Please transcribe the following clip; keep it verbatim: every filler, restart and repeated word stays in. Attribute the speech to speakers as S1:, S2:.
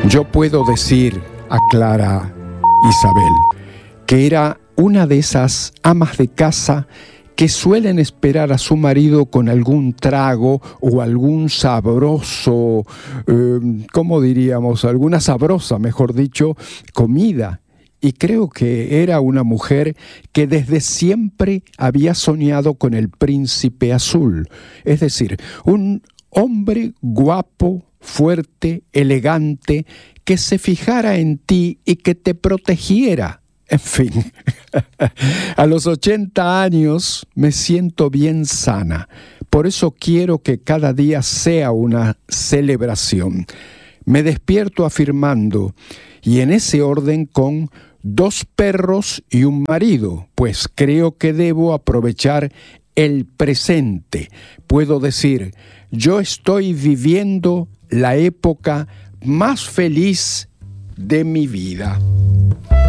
S1: Yo puedo decir a Clara Isabel que era una de esas amas de casa que suelen esperar a su marido con algún trago o algún sabroso, eh, ¿cómo diríamos? Alguna sabrosa, mejor dicho, comida. Y creo que era una mujer que desde siempre había soñado con el príncipe azul. Es decir, un hombre guapo, fuerte, elegante, que se fijara en ti y que te protegiera. En fin, a los ochenta años me siento bien sana. Por eso quiero que cada día sea una celebración. Me despierto afirmando, y en ese orden con dos perros y un marido, pues creo que debo aprovechar el presente. Puedo decir, yo estoy viviendo la época más feliz de mi vida.